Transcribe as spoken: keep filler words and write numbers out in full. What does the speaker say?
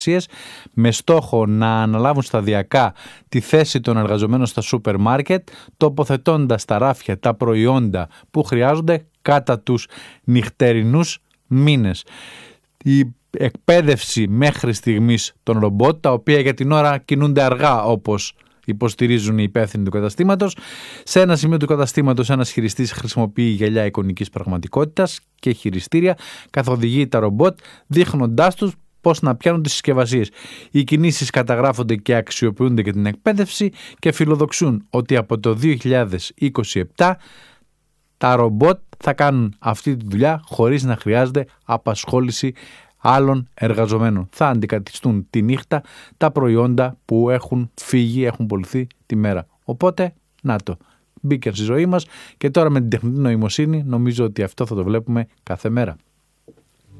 με στόχο να αναλάβουν σταδιακά τη θέση των εργαζομένων στα σούπερ μάρκετ, τοποθετώντας στα ράφια τα προϊόντα που χρειάζονται κατά τους νυχτερινούς μήνες. Η εκπαίδευση μέχρι στιγμής των ρομπότ, τα οποία για την ώρα κινούνται αργά όπως υποστηρίζουν οι υπεύθυνοι του καταστήματος. Σε ένα σημείο του καταστήματος ένας χειριστής χρησιμοποιεί γυαλιά εικονικής πραγματικότητας και χειριστήρια, καθοδηγεί τα ρομπότ δείχνοντάς τους πώς να πιάνουν τις συσκευασίες. Οι κινήσεις καταγράφονται και αξιοποιούνται για την εκπαίδευση και φιλοδοξούν ότι από το δύο χιλιάδες είκοσι επτά τα ρομπότ θα κάνουν αυτή τη δουλειά χωρίς να χρειάζεται απασχόληση άλλων εργαζομένων. Θα αντικαθιστούν τη νύχτα τα προϊόντα που έχουν φύγει, έχουν πωληθεί τη μέρα. Οπότε, να το, μπήκε στη ζωή μας και τώρα με την τεχνητή νοημοσύνη νομίζω ότι αυτό θα το βλέπουμε κάθε μέρα.